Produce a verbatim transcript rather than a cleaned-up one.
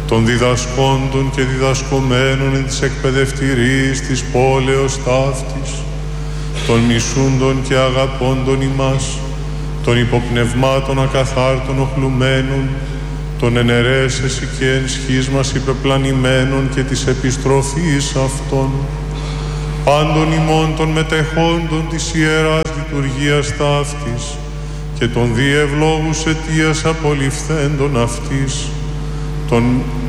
των διδασκόντων και διδασκομένων εν της εκπαιδευτηρής της πόλεως ταύτης, των μισούντων και αγαπώντων ημάς, των υποπνευμάτων ακαθάρτων οχλουμένων, των ενερέσεσι και εν σχίσμας υπεπλανημένων και της επιστροφής αυτών, πάντων ημών των μετεχόντων της Ιεράς Λειτουργίας ταύτης και των διευλόγους αιτίας απολυφθέντων αυτής, των